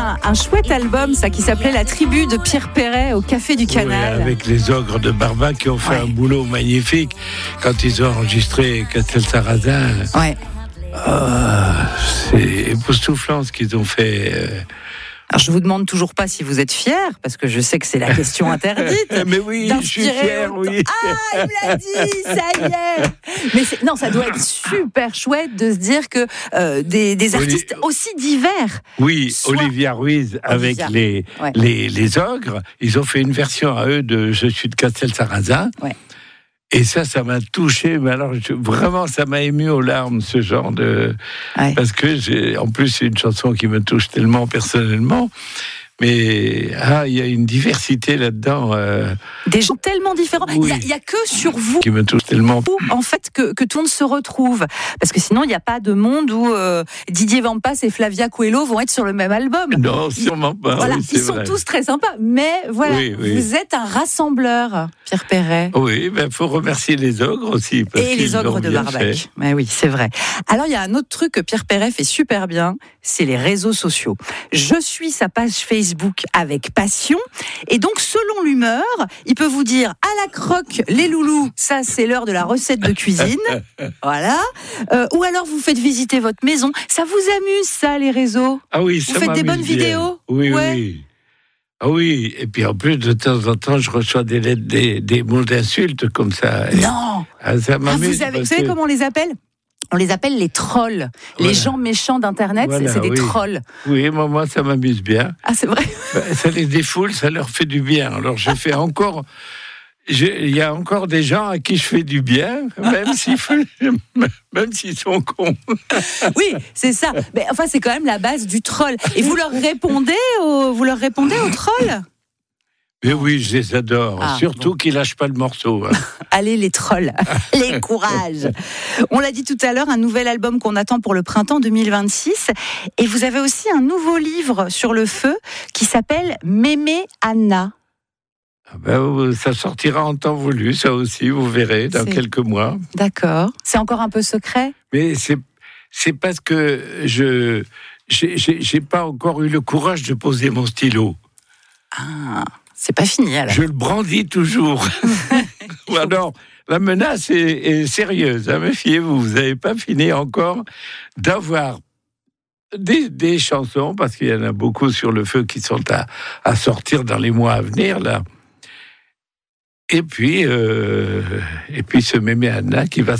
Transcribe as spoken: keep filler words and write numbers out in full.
un, un chouette album, ça, qui s'appelait La Tribu de Pierre Perret au Café du Canal. Oui, avec les ogres de Barbac qui ont fait ouais. un boulot magnifique quand ils ont enregistré Castel-Sarrazin. Ouais. Oh, c'est époustouflant ce qu'ils ont fait. Alors, je vous demande toujours pas si vous êtes fier, parce que je sais que c'est la question interdite. Mais oui, je suis fier, oui. Ah, il me l'a dit, ça y est. Mais c'est, non, ça doit être super chouette de se dire que euh, des, des artistes Oli... aussi divers. Oui, soient... Olivia Ruiz avec Olivia. Les, ouais. les, les ogres, ils ont fait une version à eux de Je suis de Castel-Sarrazin. Ouais. Et ça, ça m'a touché, mais alors je, vraiment, ça m'a ému aux larmes, ce genre de... Ouais. Parce que, j'ai, en plus, c'est une chanson qui me touche tellement personnellement, mais ah, il y a une diversité là-dedans. Euh... Des gens tellement différents. Il oui. n'y a, a que sur vous, qui me touche tellement. En fait, que, que tout le monde se retrouve. Parce que sinon, il n'y a pas de monde où euh, Didier Vampas et Flavia Coelho vont être sur le même album. Non, sûrement pas. Voilà, oui, ils sont vrai. tous très sympas. Mais voilà, oui, oui. vous êtes un rassembleur, Pierre Perret. Oui, il ben, faut remercier les ogres aussi. Parce et les ogres de Barbac. Mais oui, c'est vrai. Alors, il y a un autre truc que Pierre Perret fait super bien, c'est les réseaux sociaux. Je suis sa page Facebook avec passion, et donc selon l'humeur, il peut vous dire à la croque les loulous, ça c'est l'heure de la recette de cuisine, voilà. Euh, ou alors vous faites visiter votre maison. Ça vous amuse ça, les réseaux? Ah oui, ça vous faites des bonnes bien. vidéos? Oui, ouais. oui. Ah oui, et puis en plus de temps en temps, je reçois des lettres, des, des mots d'insultes comme ça. Non. Ah, ça m'amuse. Ah, vous, avez, vous savez comment on les appelle? On les appelle les trolls. Voilà. Les gens méchants d'Internet, voilà, c'est, c'est des oui. trolls. Oui, moi, moi, ça m'amuse bien. Ah, c'est vrai. Ben, ça les défoule, ça leur fait du bien. Alors, je fais encore... Il y a encore des gens à qui je fais du bien, même s'ils, même s'ils sont cons. Oui, c'est ça. Mais enfin, c'est quand même la base du troll. Et vous leur répondez aux, vous leur répondez aux trolls? Mais oui, je les adore. Ah, surtout bon. Qu'ils lâchent pas le morceau. Hein. Allez, les trolls, les courages. On l'a dit tout à l'heure, un nouvel album qu'on attend pour le printemps deux mille vingt-six. Et vous avez aussi un nouveau livre sur le feu qui s'appelle Mémé Anna. Ah ben, ça sortira en temps voulu, ça aussi, vous verrez, dans c'est... quelques mois. D'accord. C'est encore un peu secret? Mais c'est, c'est parce que je j'ai, j'ai, j'ai pas encore eu le courage de poser mon stylo. Ah, c'est pas fini alors. Je le brandis toujours. Ou alors, la menace est, est sérieuse. Hein, méfiez-vous, vous n'avez pas fini encore d'avoir des, des chansons, parce qu'il y en a beaucoup sur le feu qui sont à, à sortir dans les mois à venir, là. Et puis, euh, et puis ce Mémé Anna qui va